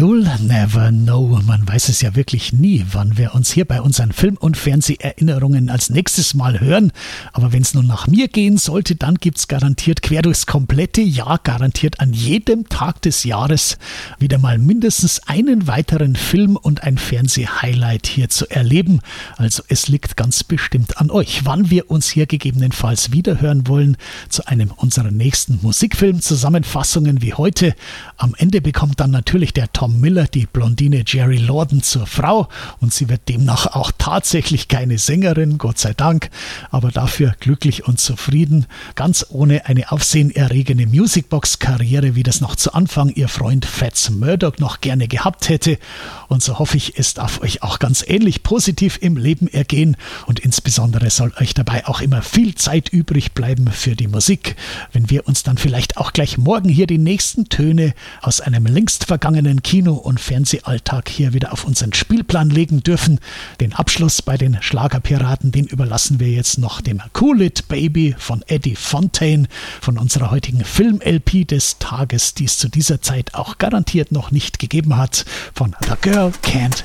You'll never know. Man weiß es ja wirklich nie, wann wir uns hier bei unseren Film- und Fernseherinnerungen als nächstes Mal hören. Aber wenn es nun nach mir gehen sollte, dann gibt's garantiert quer durchs komplette Jahr, garantiert an jedem Tag des Jahres wieder mal mindestens einen weiteren Film und ein Fernseh-Highlight hier zu erleben. Also es liegt ganz bestimmt an euch, wann wir uns hier gegebenenfalls wiederhören wollen zu einem unserer nächsten Musikfilm-Zusammenfassungen wie heute. Am Ende bekommt dann natürlich der Tom Miller die Blondine Jerry Lorden zur Frau und sie wird demnach auch tatsächlich keine Sängerin, Gott sei Dank, aber dafür glücklich und zufrieden, ganz ohne eine aufsehenerregende Musicbox-Karriere, wie das noch zu Anfang ihr Freund Fats Murdoch noch gerne gehabt hätte. Und so hoffe ich, es darf euch auch ganz ähnlich positiv im Leben ergehen und insbesondere soll euch dabei auch immer viel Zeit übrig bleiben für die Musik, wenn wir uns dann vielleicht auch gleich morgen hier die nächsten Töne aus einem längst vergangenen Kino- und Fernsehalltag hier wieder auf unseren Spielplan legen dürfen. Den Abschluss bei den Schlagerpiraten, den überlassen wir jetzt noch dem Cool It Baby von Eddie Fontaine von unserer heutigen Film-LP des Tages, die es zu dieser Zeit auch garantiert noch nicht gegeben hat, von The Girl Can't